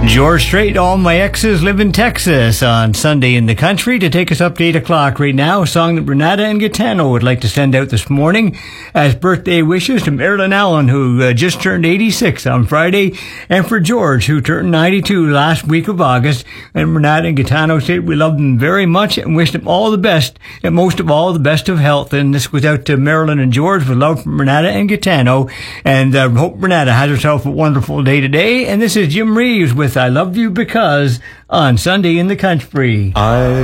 George Strait, all my exes live in Texas on Sunday in the Country. To take us up to 8 o'clock right now, a song that Renata and Gaetano would like to send out this morning as birthday wishes to Marilyn Allen, who just turned 86 on Friday, and for George, who turned 92 last week of August. And Renata and Gaetano said we love them very much and wish them all the best, and most of all, the best of health. And this goes out to Marilyn and George with love from Renata and Gaetano. And hope Renata has herself a wonderful day today. And this is Jim Reeves with I Love You Because on Sunday in the Country.